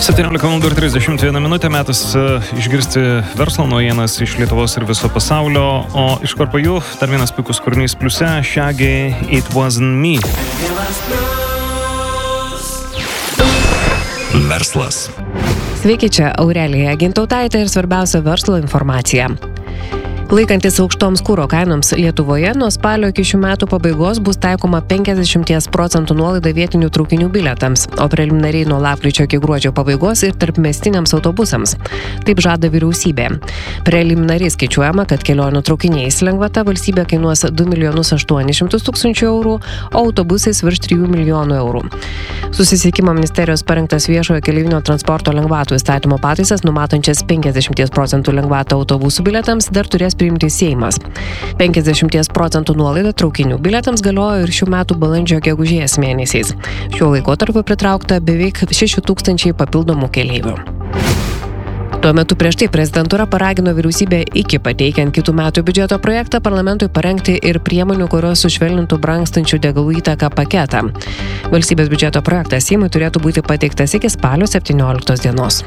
17:31 minutė, metas išgirsti verslo naujienas iš Lietuvos ir viso pasaulio, o iš karto jų dar vienas puikus kūrinys pliuse, Shaggy It Wasn't Me. Verslas. Sveiki, čia Aurelija Gintautaitė ir svarbiausia verslo informacija. Laikantis aukštoms kuro kainoms Lietuvoje, nuo spalio iki šių metų pabaigos bus taikoma 50% nuolaida vietinių traukinių bilietams, o preliminariai nuo lapkričio iki gruodžio pabaigos ir tarpmiestiniams autobusams. Taip žada vyriausybė. Preliminariai skaičiuojama, kad kelionių traukiniais lengvata valstybė kainuos 2 800 000 eurų, o autobusais virš 3 milijonų eurų. Susisiekimo ministerijos parengtas viešojo keleivinio transporto lengvatų įstatymo pataisas, numatančias 50% lengvatą autobusų bilietams, dar turės priimti Seimas. 50% nuolaida traukinių bilietams galiojo ir šių metų balandžio-gegužės mėnesiais. Šiuo laikotarpiu pritraukta beveik 6 000 papildomų keleivių. Tuo metu prieš tai prezidentūra paragino vyriausybę iki pateikiant kitų metų biudžeto projektą parlamentui parengti ir priemonių, kurios sušvelnintų brangstančių degalų įtaką paketą. Valstybės biudžeto projektas Seimui turėtų būti pateiktas iki spalio 17 dienos.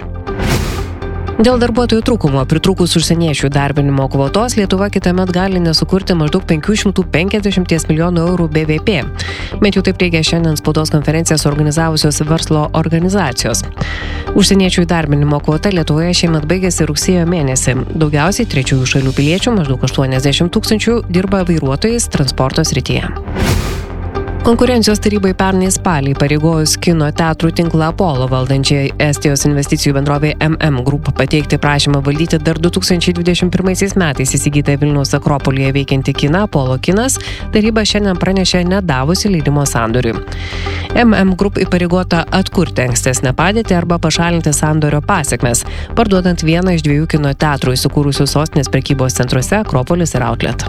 Dėl darbuotojų trūkumo pritrūkus užsieniečių darbinimo kvotos Lietuva kitąmet gali nesukurti maždaug 550 milijonų eurų BVP. Bent jau taip teigia šiandien spaudos konferencijas organizavusios verslo organizacijos. Užsieniečių darbinimo kvota Lietuvoje šiemet baigėsi rugsėjo mėnesį. Daugiausiai trečiųjų šalių piliečių, maždaug 80 000, dirba vairuotojais transporto srityje. Konkurencijos tarybai pernai spalį pareigojus kino teatrų tinklą Apollo valdančiai Estijos investicijų bendrovė Group pateikti prašymą valdyti dar 2021 metais įsigytą Vilniaus Akropolyje veikiantį kiną Apollo kinas, taryba šiandien pranešė nedavusi leidimo sandoriui. Group įpareigota atkurti ankstesnę padėtį arba pašalinti sandorio pasekmes, parduodant vieną iš 2 kino teatrų įsikūrusių sostinės prekybos centruose Akropolis ir Outlet.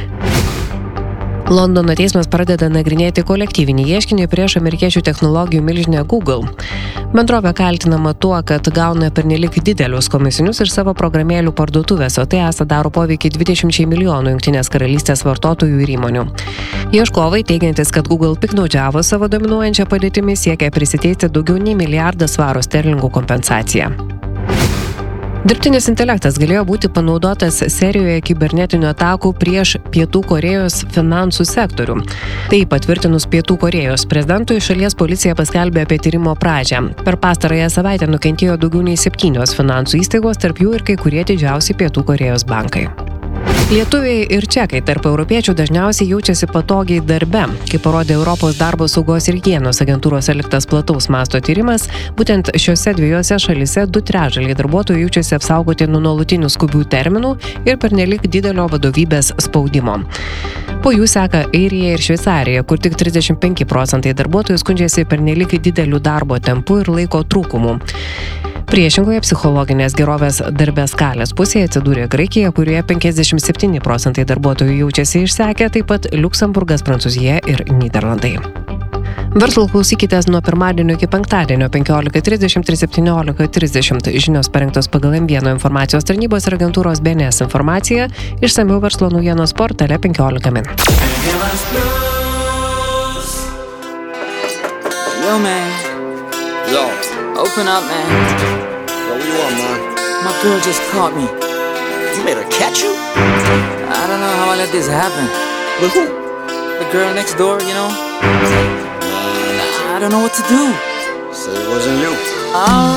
Londono teismas pradeda nagrinėti kolektyvinį ieškinį prieš amerikiečių technologijų milžinę Google. Bendrovė kaltinama tuo, kad gauna pernelyg didelius komisinius iš savo programėlių parduotuvės, o tai esą daro poveikį 20 milijonų Jungtinės karalystės vartotojų ir įmonių. Ieškovai, teigiantis, kad Google piktnaudžiavo savo dominuojančią padėtimi, siekia prisiteisti daugiau nei $1 milijardą sterlingų kompensaciją. Dirbtinis intelektas galėjo būti panaudotas serijoje kibernetinių atakų prieš Pietų Korėjos finansų sektorių. Tai patvirtinus Pietų Korėjos prezidentui, šalies policija paskelbė apie tyrimo pradžią. Per pastarąją savaitę nukentėjo daugiau nei 7 finansų įstaigos, tarp jų ir kai kurie didžiausi Pietų Korėjos bankai. Lietuviai ir čekai tarp europiečių dažniausiai jaučiasi patogiai darbe. Kaip parodė Europos darbo saugos ir higienos agentūros atliktas plataus masto tyrimas, būtent šiose 2 šalyse 2/3 darbuotojų jaučiasi apsaugoti nuo nuolatinių skubių terminų ir pernelyg didelio vadovybės spaudimo. Po jų seka Airija ir Šveicarija, kur tik 35% darbuotojų skundžiasi pernelyg dideliu darbo tempu ir laiko trūkumu. Priešingoje psichologinės gerovės darbe skalės pusėje atsidūrė Graikija, kurioje 57% darbuotojų jaučiasi išsekę, taip pat Liuksemburgas, Prancūzija ir Nyderlandai. Verslo klausykitės nuo pirmadienio iki penktadienio 15:30 ir 17:30. Žinios parengtos pagal M1 informacijos tarnybos ir agentūros BNS informaciją, išsamiau verslo naujienos portale 15 min. Yo, man. Yo. Open up, man. Yo, what you want, man? My girl just caught me. You made her catch you? I don't know how I let this happen. With who? The girl next door, you know? Man, I don't know what to do. said it wasn't you.